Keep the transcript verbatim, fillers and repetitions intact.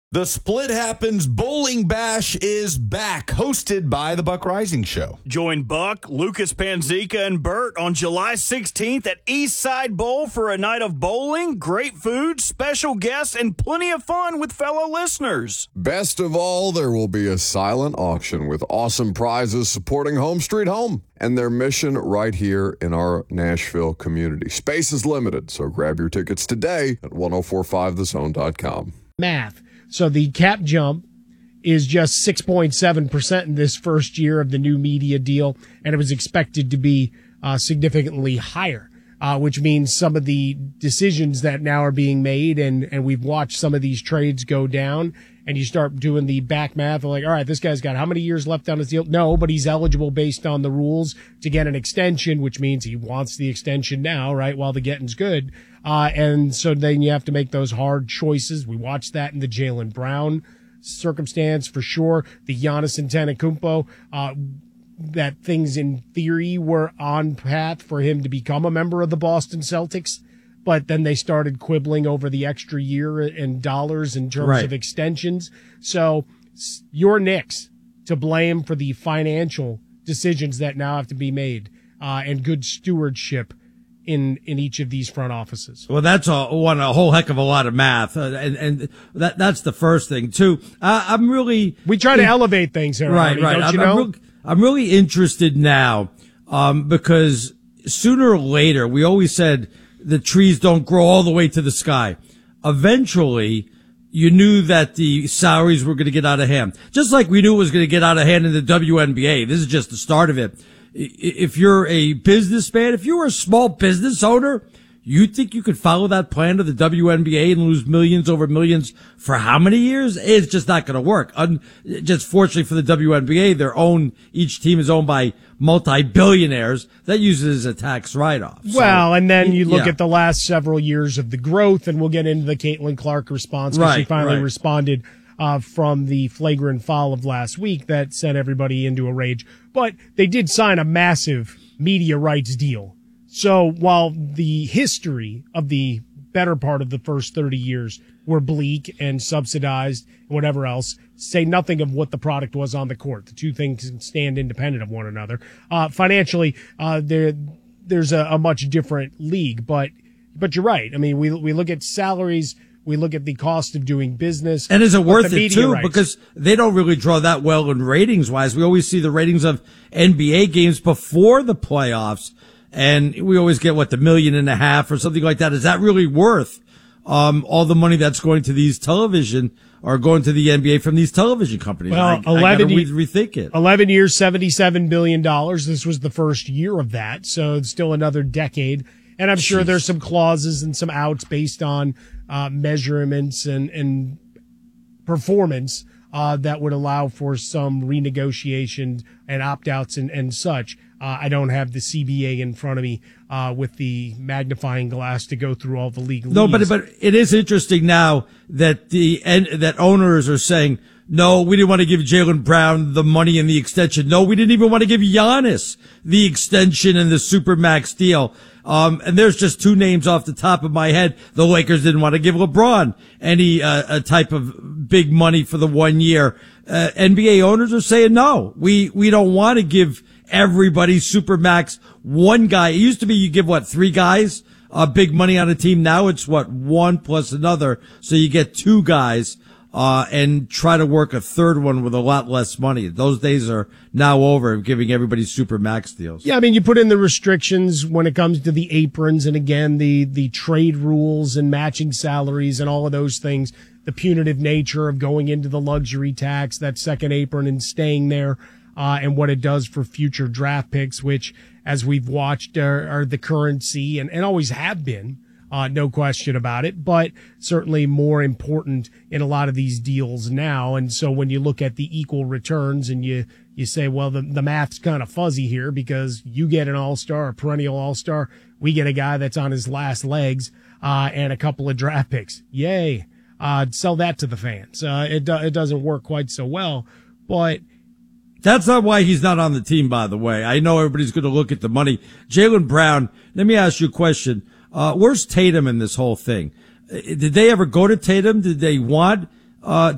The Split Happens Bowling Bash is back, hosted by the Buck Rising Show. Join Buck, Lucas Panzica, and Bert on July sixteenth at Eastside Bowl for a night of bowling, great food, special guests, and plenty of fun with fellow listeners. Best of all, there will be a silent auction with awesome prizes supporting Home Street Home and their mission right here in our Nashville community. Space is limited, so grab your tickets today at ten forty-five the zone dot com. Math. So the cap jump is just six point seven percent in this first year of the new media deal, and it was expected to be uh, significantly higher, uh, which means some of the decisions that now are being made, and, and we've watched some of these trades go down, and you start doing the back math, like, all right, this guy's got how many years left on his deal? No, but he's eligible based on the rules to get an extension, which means he wants the extension now, right, while the getting's good. Uh, and so then you have to make those hard choices. We watched that in the Jaylen Brown circumstance for sure. The Giannis Antetokounmpo, uh, that things in theory were on path for him to become a member of the Boston Celtics, but then they started quibbling over the extra year and dollars in terms right. of extensions. So your Knicks to blame for the financial decisions that now have to be made, uh, and good stewardship in in each of these front offices. Well, that's a one a whole heck of a lot of math, uh, and and that that's the first thing too. Uh, I'm really we try to in, elevate things here, right? Arnie, Right. Don't I'm, you know? I'm, really, I'm really interested now, um, because sooner or later we always said the trees don't grow all the way to the sky. Eventually, you knew that the salaries were going to get out of hand, just like we knew it was going to get out of hand in the W N B A. This is just the start of it. If you're a businessman, if you were a small business owner, you think you could follow that plan to the W N B A and lose millions over millions for how many years? It's just not going to work. Un- just fortunately for the W N B A, their own, each team is owned by multi-billionaires that uses a tax write-off. Well, so, and then you look yeah. at the last several years of the growth, and we'll get into the Caitlin Clark response because right, she finally right. responded Uh, from the flagrant foul of last week that sent everybody into a rage. But they did sign a massive media rights deal. So while the history of the better part of the first thirty years were bleak and subsidized, whatever else, say nothing of what the product was on the court. The two things stand independent of one another. Uh, financially, uh, there, there's a, a much different league, but, but you're right. I mean, we, we look at salaries. We look at the cost of doing business. And is it worth it, too? Rights. Because they don't really draw that well in ratings-wise. We always see the ratings of N B A games before the playoffs, and we always get, what, the million and a half or something like that. Is that really worth um all the money that's going to these television or going to the N B A from these television companies? Well, I, eleven, I gotta re- rethink it. eleven years, seventy-seven billion dollars. This was the first year of that, so it's still another decade. And I'm Jeez. sure there's some clauses and some outs based on uh, measurements and, and performance uh, that would allow for some renegotiation and opt-outs and, and such. Uh, I don't have the C B A in front of me uh, with the magnifying glass to go through all the legal. No, but but it is interesting now that the and that owners are saying, no, we didn't want to give Jaylen Brown the money and the extension. No, we didn't even want to give Giannis the extension and the Supermax deal. Um, and there's just two names off the top of my head. The Lakers didn't want to give LeBron any uh, a type of big money for the one year. Uh, N B A owners are saying, no, we, we don't want to give everybody Supermax one guy. It used to be you give, what, three guys uh, big money on a team. Now it's, what, one plus another. So you get two guys. Uh, and try to work a third one with a lot less money. Those days are now over, giving everybody super max deals. Yeah, I mean, you put in the restrictions when it comes to the aprons and, again, the, the trade rules and matching salaries and all of those things, the punitive nature of going into the luxury tax, that second apron and staying there, uh, and what it does for future draft picks, which, as we've watched, are, are the currency and, and always have been. Uh, no question about it, but certainly more important in a lot of these deals now. And so when you look at the equal returns and you, you say, well, the, the math's kind of fuzzy here because you get an all-star, a perennial all-star. We get a guy that's on his last legs, uh, and a couple of draft picks. Yay. Uh, sell that to the fans. Uh, it, do, it doesn't work quite so well, but that's not why he's not on the team, by the way. I know everybody's going to look at the money. Jaylen Brown, let me ask you a question. Uh, where's Tatum in this whole thing? Did they ever go to Tatum? Did they want uh